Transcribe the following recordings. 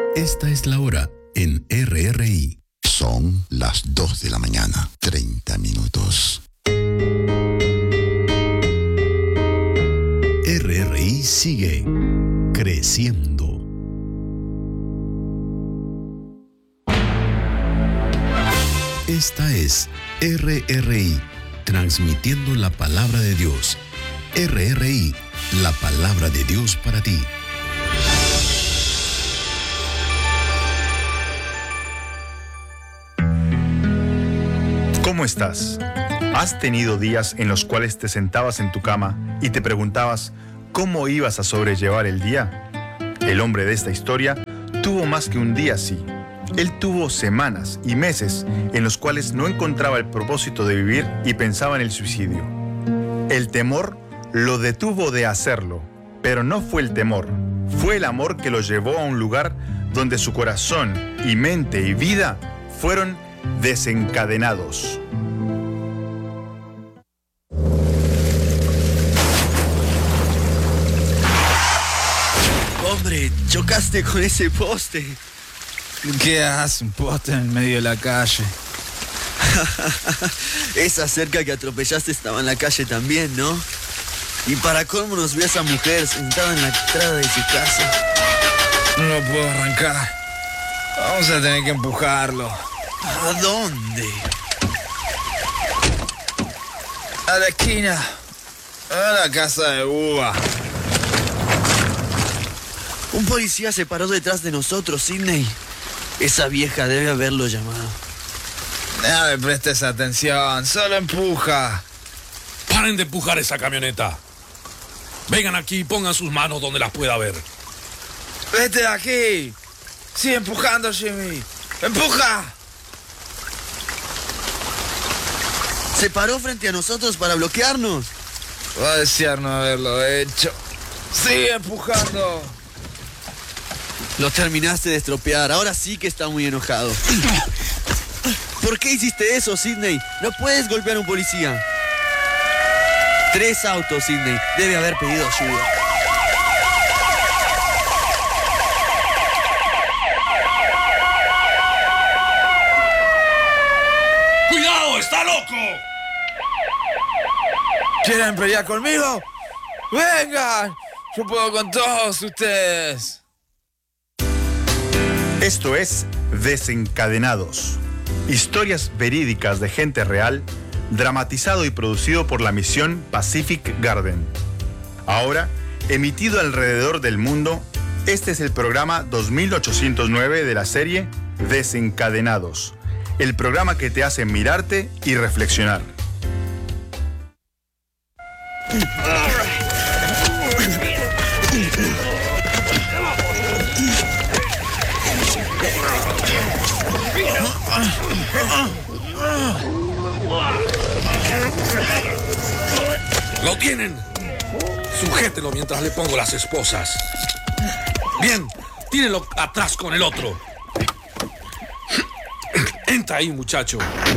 Esta es la hora en RRI. Son las 2 de la mañana, 30 minutos. RRI sigue creciendo. Esta es RRI, transmitiendo la palabra de Dios. RRI, la palabra de Dios para ti. ¿Cómo estás? ¿Has tenido días en los cuales te sentabas en tu cama y te preguntabas cómo ibas a sobrellevar el día? El hombre de esta historia tuvo más que un día así. Él tuvo semanas y meses en los cuales no encontraba el propósito de vivir y pensaba en el suicidio. El temor lo detuvo de hacerlo, pero no fue el temor, fue el amor que lo llevó a un lugar donde su corazón y mente y vida fueron desencadenados. Hombre, chocaste con ese poste. ¿Qué hace un poste en el medio de la calle? Esa cerca que atropellaste estaba en la calle también, ¿no? Y para colmo nos vio a esa mujer sentada en la entrada de su casa. No lo puedo arrancar. Vamos a tener que empujarlo. ¿A dónde? A la esquina. A la casa de Uva. Un policía se paró detrás de nosotros, Sidney. Esa vieja debe haberlo llamado. No me prestes atención, solo empuja. ¡Paren de empujar esa camioneta! Vengan aquí y pongan sus manos donde las pueda ver. ¡Vete de aquí! Sigue empujando, Jimmy. ¡Empuja! Se paró frente a nosotros para bloquearnos. Va a desear no haberlo hecho. ¡Sigue empujando! Lo terminaste de estropear. Ahora sí que está muy enojado. ¿Por qué hiciste eso, Sidney? No puedes golpear a un policía. 3 autos, Sidney. Debe haber pedido ayuda. ¡Cuidado! ¡Está loco! ¿Quieren pelear conmigo? ¡Vengan! Yo puedo con todos ustedes. Esto es Desencadenados. Historias verídicas de gente real, dramatizado y producido por la misión Pacific Garden. Ahora, emitido alrededor del mundo, este es el programa 2809 de la serie Desencadenados, el programa que te hace mirarte y reflexionar. ¡Lo tienen! Sujételo mientras le pongo las esposas. Bien, tírenlo atrás con el otro. Entra ahí, muchacho.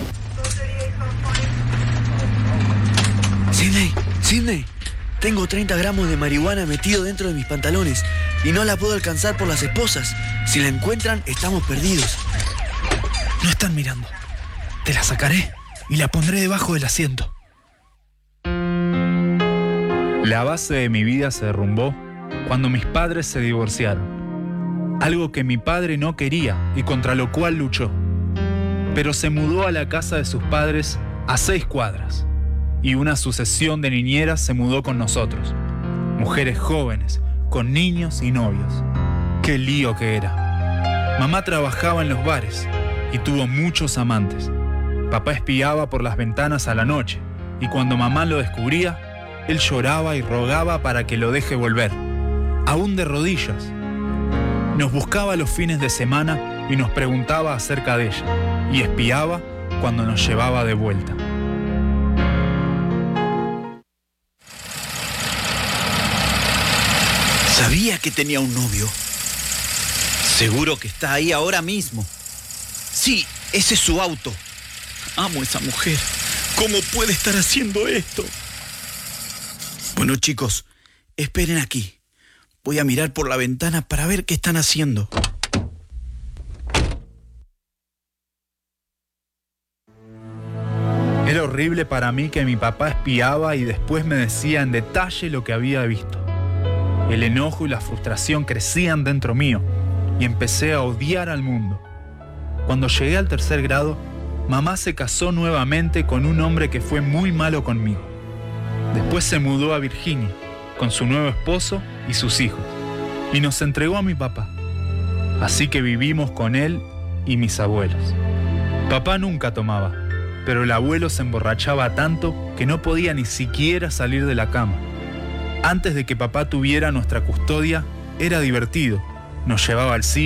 Sidney, tengo 30 gramos de marihuana metido dentro de mis pantalones y no la puedo alcanzar por las esposas. Si la encuentran, estamos perdidos. No están mirando. Te la sacaré y la pondré debajo del asiento. La base de mi vida se derrumbó cuando mis padres se divorciaron. Algo que mi padre no quería y contra lo cual luchó. Pero se mudó a la casa de sus padres a 6 cuadras. Y una sucesión de niñeras se mudó con nosotros. Mujeres jóvenes, con niños y novios. ¡Qué lío que era! Mamá trabajaba en los bares y tuvo muchos amantes. Papá espiaba por las ventanas a la noche y cuando mamá lo descubría, él lloraba y rogaba para que lo deje volver, aún de rodillas. Nos buscaba los fines de semana y nos preguntaba acerca de ella, y espiaba cuando nos llevaba de vuelta. Sabía que tenía un novio. Seguro que está ahí ahora mismo. Sí, ese es su auto. Amo a esa mujer. ¿Cómo puede estar haciendo esto? Bueno, chicos, esperen aquí. Voy a mirar por la ventana para ver qué están haciendo. horrible para mí que mi papá espiaba y después me decía en detalle lo que había visto. El enojo y la frustración crecían dentro mío y empecé a odiar al mundo. Cuando llegué al 3er grado, mamá se casó nuevamente con un hombre que fue muy malo conmigo. Después se mudó a Virginia con su nuevo esposo y sus hijos y nos entregó a mi papá. Así que vivimos con él y mis abuelos. Papá nunca tomaba, pero el abuelo se emborrachaba tanto que no podía ni siquiera salir de la cama. Antes de que papá tuviera nuestra custodia, era divertido. Nos llevaba al cine.